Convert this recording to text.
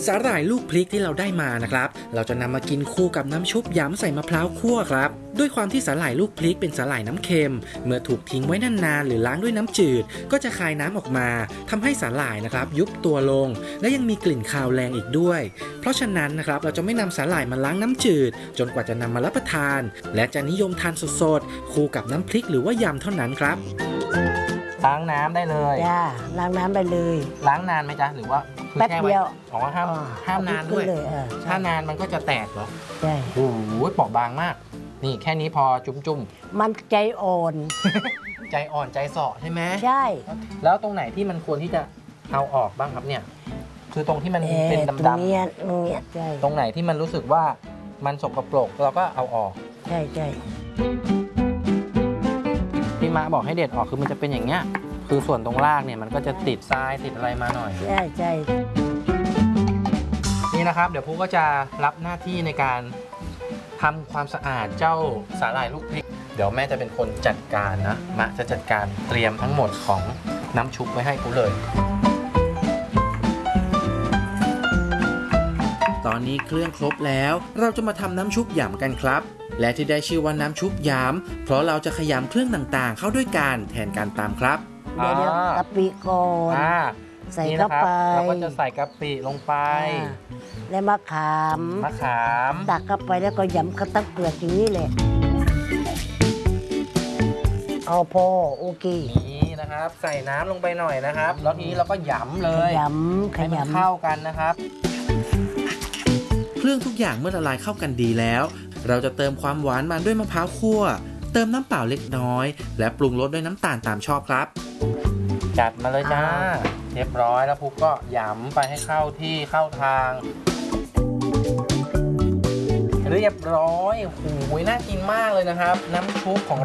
สาหร่ายลูกพริกที่เราได้มานะครับเราจะนำมากินคู่กับน้ำชุบยำใส่มะพร้าวคั่วครับด้วยความที่สาหร่ายลูกพริกเป็นสาหร่ายน้ำเค็มเมื่อถูกทิ้งไว้นานๆหรือล้างด้วยน้ำจืดก็จะคายน้ำออกมาทำให้สาหร่ายนะครับยุบตัวลงและยังมีกลิ่นคาวแรงอีกด้วยเพราะฉะนั้นนะครับเราจะไม่นำสาหร่ายมาล้างน้ำจืดจนกว่าจะนำมารับประทานและจะนิยมทานสดๆคู่กับน้ำพริกหรือว่ายำเท่านั้นครับล้างน้ำได้เลยจ้าล้างน้ำไปเลยล้างนานไหมจ๊ะหรือว่าแป๊บเดียวอ๋อห้ามนานด้วยถ้านานมันก็จะแตกเหรอใช่โอ้โหเปราะบางมากนี่แค่นี้พอจุ่มมันใจอ่อนใจอ่อนใจเสาะใช่ไหมใช่แล้วตรงไหนที่มันควรที่จะเอาออกบ้างครับเนี่ยคือตรงที่มันเป็นดำๆตรงนี้ใช่ตรงไหนที่มันรู้สึกว่ามันสกปรกเราก็เอาออกใช่ใช่พี่มาบอกให้เด็ดออกคือมันจะเป็นอย่างเงี้ยคือส่วนตรงรากเนี่ยมันก็จะติดทรายติดอะไรมาหน่อยใช่ใช่นี่นะครับเดี๋ยวผู้ก็จะรับหน้าที่ในการทำความสะอาดเจ้าสาหร่ายลูกพริกเดี๋ยวแม่จะเป็นคนจัดการนะมะจะจัดการเตรียมทั้งหมดของน้ำชุบไว้ให้ผู้เลยตอนนี้เครื่องครบแล้วเราจะมาทำน้ำชุบหยำกันครับและที่ได้ชื่อว่าน้ำชุบหยำเพราะเราจะขยำเครื่องต่างๆเข้าด้วยกันแทนการตำครับเดี๋ยวกะปิก่อนใส่เข้าไปเราก็จะใส่กะปิลงไปและมะขามตักเข้าไปแล้วก็ยำกระตั้งเปลือกอย่างนี้เลยเอาพอโอเคนี่นะครับใส่น้ำลงไปหน่อยนะครับแล้วทีนี้เราก็หยำเลยให้มันเข้ากันนะครับเครื่องทุกอย่างเมื่อละลายเข้ากันดีแล้วเราจะเติมความหวานมาด้วยมะพร้าวคั่วเติมน้ำเปล่าเล็กน้อยและปรุงรสด้วยน้ำตาลตามชอบครับจัดมาเลยจ้าเรียบร้อยแล้วพุกก็หยำไปให้เข้าที่เข้าทางเรียบร้อยโอ้โหน่ากินมากเลยนะครับน้ำชุบของ